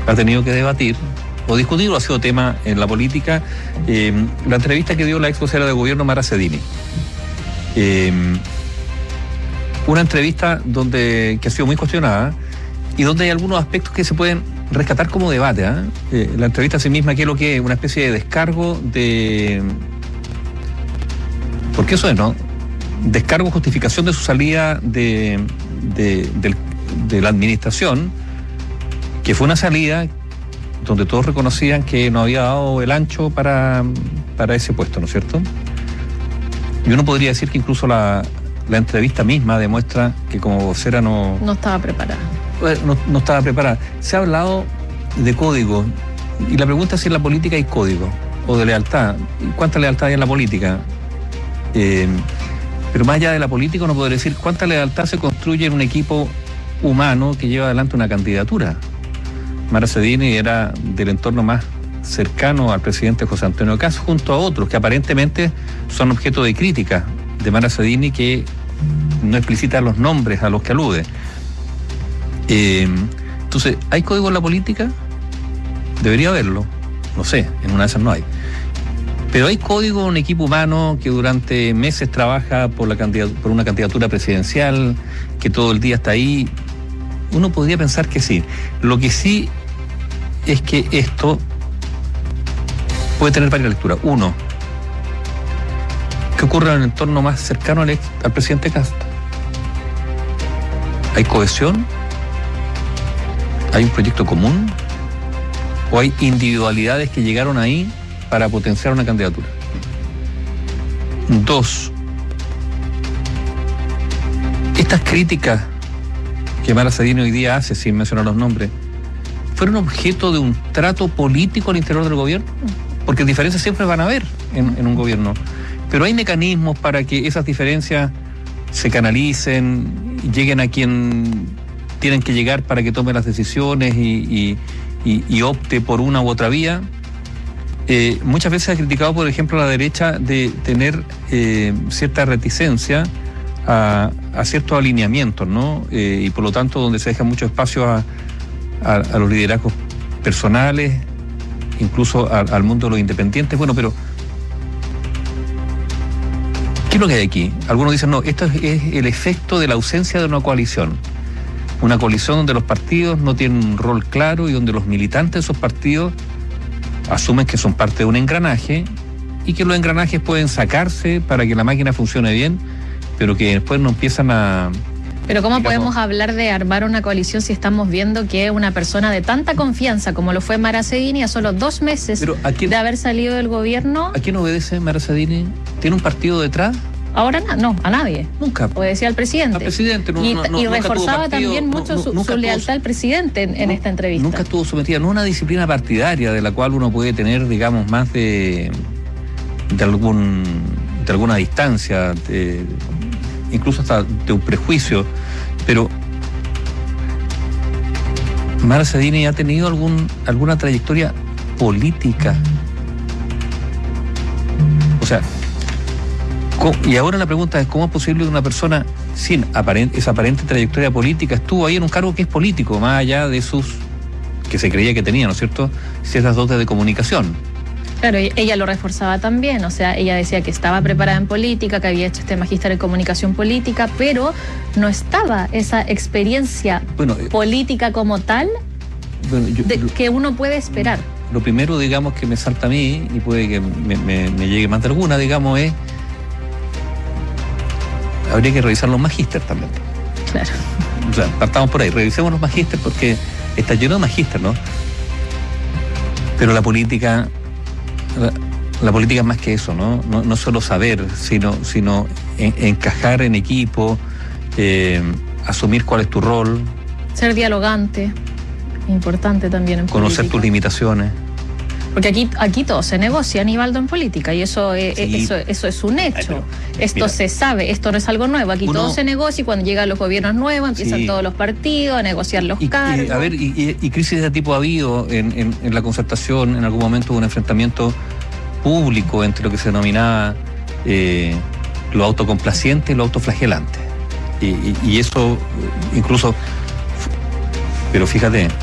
ha tenido que debatir o discutir, o ha sido tema en la política, la entrevista que dio la ex vocera de gobierno Mara Cedini. Una entrevista que ha sido muy cuestionada y donde hay algunos aspectos que se pueden rescatar como debate. La entrevista en sí misma, ¿qué es lo que es? Una especie de descargo de... Porque eso es, ¿no? Descargo, justificación de su salida de la administración, que fue una salida donde todos reconocían que no había dado el ancho para ese puesto, ¿no es cierto? Y uno podría decir que incluso la entrevista misma demuestra que como vocera no estaba preparada. No estaba preparada. Se ha hablado de código, y la pregunta es si en la política hay código, o de lealtad. ¿Cuánta lealtad hay en la política? Pero más allá de la política, uno podría decir cuánta lealtad se construye en un equipo humano que lleva adelante una candidatura. Mara Cedini era del entorno más cercano al presidente José Antonio Kast, junto a otros que aparentemente son objeto de crítica de Mara Cedini, que no explicita los nombres a los que alude. Entonces, ¿hay código en la política? Debería haberlo. No sé, en una de esas no hay. Pero hay código en un equipo humano que durante meses trabaja por una candidatura presidencial, que todo el día está ahí. Uno podría pensar que sí. Lo que sí es que esto puede tener varias lecturas. Uno, ¿qué ocurre en el entorno más cercano al presidente Kast? ¿Hay cohesión? ¿Hay un proyecto común? ¿O hay individualidades que llegaron ahí para potenciar una candidatura? Dos, estas críticas que Mara Cedini hoy día hace, sin mencionar los nombres, ¿fueron objeto de un trato político al interior del gobierno? Porque diferencias siempre van a haber en un gobierno, pero hay mecanismos para que esas diferencias se canalicen, lleguen a quien tienen que llegar para que tome las decisiones y opte por una u otra vía. Muchas veces se ha criticado, por ejemplo, a la derecha de tener cierta reticencia a ciertos alineamientos, ¿no? Y por lo tanto donde se deja mucho espacio a los liderazgos personales, incluso al mundo de los independientes. Bueno, pero ¿qué es lo que hay aquí? Algunos dicen, no, esto es el efecto de la ausencia de una coalición. Una coalición donde los partidos no tienen un rol claro y donde los militantes de esos partidos asumen que son parte de un engranaje y que los engranajes pueden sacarse para que la máquina funcione bien, pero que después no empiezan a... Pero ¿cómo podemos hablar de armar una coalición si estamos viendo que una persona de tanta confianza como lo fue Mara Cedini a solo 2 meses de haber salido del gobierno? ¿A quién obedece Mara Cedini? ¿Tiene un partido detrás? Ahora no, a nadie. Nunca. Obedecía al presidente. Al presidente. Y reforzaba también mucho su lealtad al presidente en esta entrevista. Nunca estuvo sometida, no a una disciplina partidaria de la cual uno puede tener, digamos, más de alguna distancia, incluso hasta de un prejuicio. Pero Mara Cedini ha tenido alguna trayectoria política. O sea, y ahora la pregunta es, ¿cómo es posible que una persona sin esa aparente trayectoria política estuvo ahí en un cargo que es político, más allá de sus, que se creía que tenía, ¿no es cierto?, ciertas dotes de comunicación? Claro, ella lo reforzaba también, o sea, ella decía que estaba preparada en política, que había hecho este magíster en comunicación política, pero no estaba esa experiencia política como tal que uno puede esperar. Lo primero, digamos, que me salta a mí, y puede que me llegue más de alguna, digamos, es habría que revisar los magíster también. Claro. O sea, partamos por ahí, revisemos los magíster porque está lleno de magíster, ¿no? Pero la política es más que eso, ¿no? No solo saber, sino encajar en equipo, asumir cuál es tu rol. Ser dialogante, importante también en conocer política. Tus limitaciones. Porque aquí todo se negocia, Aníbaldo, en política, y eso es un hecho. Esto se sabe, esto no es algo nuevo. Aquí todo se negocia y cuando llegan los gobiernos nuevos empiezan todos los partidos a negociar los cargos. Y crisis de tipo ha habido en la concertación. En algún momento hubo un enfrentamiento público entre lo que se denominaba lo autocomplaciente y lo autoflagelante. Y eso incluso... Pero fíjate,